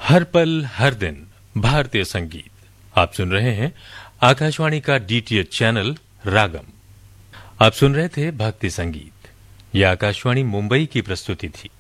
हर पल हर दिन भारतीय संगीत। आप सुन रहे हैं आकाशवाणी का डीटीएच चैनल रागम। आप सुन रहे थे भक्ति संगीत। यह आकाशवाणी मुंबई की प्रस्तुति थी।